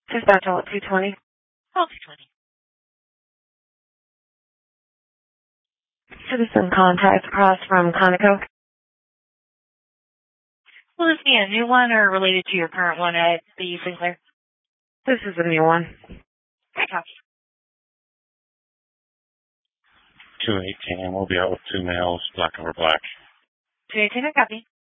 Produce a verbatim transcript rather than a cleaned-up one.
Dispatch all at two twenty. Oh, two twenty. Citizen contact across from Conoco. Will this be a new one or related to your current one at the Sinclair? This is a new one. Copy. two eighteen, we'll be out with two males, black over black. two eighteen, I copy.